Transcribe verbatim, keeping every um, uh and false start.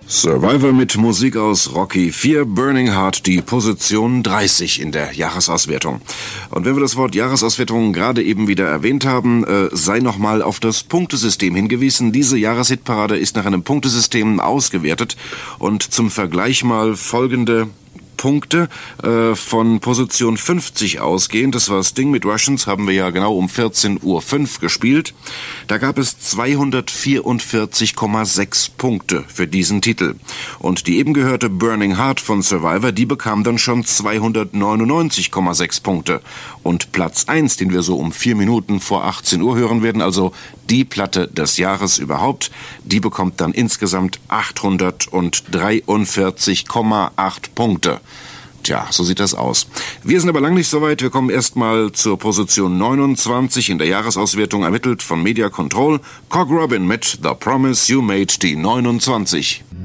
Survivor mit Musik aus Rocky vier, Burning Heart, die Position dreißig in der Jahresauswertung. Und wenn wir das Wort Jahresauswertung gerade eben wieder erwähnt haben, äh, sei nochmal auf das Punktesystem hingewiesen. Diese Jahreshitparade ist nach einem Punktesystem ausgewertet und zum Vergleich mal folgende Punkte äh, von Position fünfzig ausgehend. Das war Sting mit Russians, haben wir ja genau um vierzehn Uhr fünf gespielt. Da gab es zweihundertvierundvierzig Komma sechs Punkte für diesen Titel. Und die eben gehörte Burning Heart von Survivor, die bekam dann schon zweihundertneunundneunzig Komma sechs Punkte. Und Platz eins, den wir so um vier Minuten vor achtzehn Uhr hören werden, also die Platte des Jahres überhaupt, die bekommt dann insgesamt achthundertdreiundvierzig Komma acht Punkte. Tja, so sieht das aus. Wir sind aber lang nicht so weit. Wir kommen erstmal zur Position neunundzwanzig in der Jahresauswertung, ermittelt von Media Control. Cog Robin mit The Promise You Made, die neunundzwanzig.